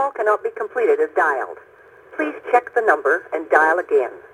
call cannot be completed as dialed. Please check the number and dial again.